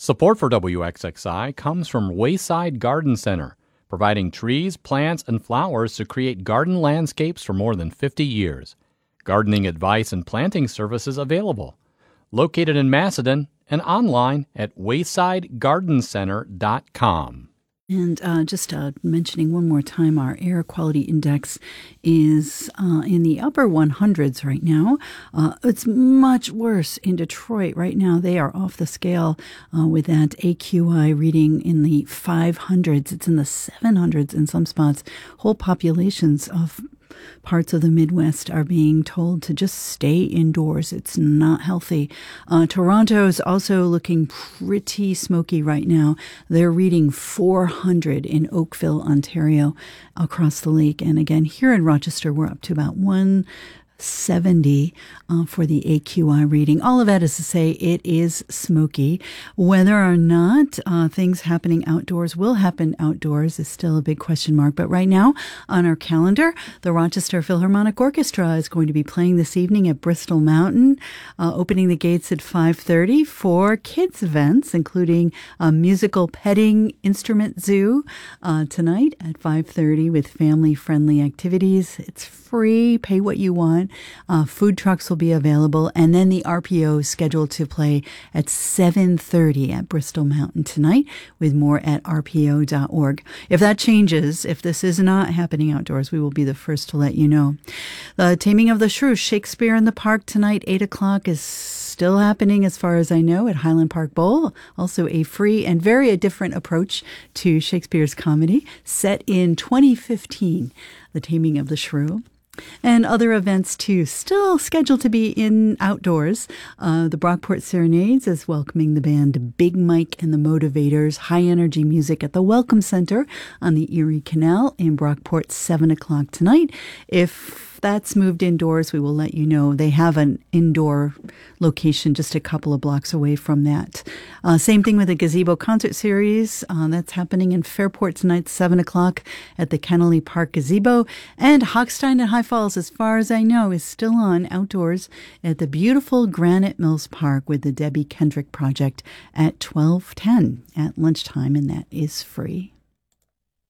Support for WXXI comes from Wayside Garden Center, providing trees, plants, and flowers to create garden landscapes for more than 50 years. Gardening advice and planting services available. Located in Macedon and online at waysidegardencenter.com. And just mentioning one more time, our air quality index is in the upper 100s right now. It's much worse in Detroit right now. They are off the scale with that AQI reading in the 500s. It's in the 700s in some spots. Whole populations of parts of the Midwest are being told to just stay indoors. It's not healthy. Toronto is also looking pretty smoky right now. They're reading 400 in Oakville, Ontario, across the lake. And again, here in Rochester, we're up to about 170 for the AQI reading. All of that is to say it is smoky. Whether or not things happening outdoors will happen outdoors is still a big question mark. But right now on our calendar, the Rochester Philharmonic Orchestra is going to be playing this evening at Bristol Mountain, opening the gates at 5:30 for kids events, including a musical petting instrument zoo tonight at 5:30 with family-friendly activities. It's free, pay what you want. Food trucks will be available, and then the RPO is scheduled to play at 7:30 at Bristol Mountain tonight, with more at rpo.org. If that changes, if this is not happening outdoors, we will be the first to let you know. The Taming of the Shrew, Shakespeare in the Park tonight, 8 o'clock, is still happening as far as I know at Highland Park Bowl. Also a free and very different approach to Shakespeare's comedy, set in 2015, The Taming of the Shrew. And other events, too, still scheduled to be in outdoors. The Brockport Serenades is welcoming the band Big Mike and the Motivators, high energy music at the Welcome Center on the Erie Canal in Brockport, 7 o'clock tonight. If that's moved indoors, we will let you know. They have an indoor location just a couple of blocks away from that. Same thing with the Gazebo Concert Series. That's happening in Fairport tonight, 7 o'clock at the Kennelly Park Gazebo. And Hochstein and High Falls, as far as I know, is still on outdoors at the beautiful Granite Mills Park with the Debbie Kendrick Project at 12:10 at lunchtime, and that is free.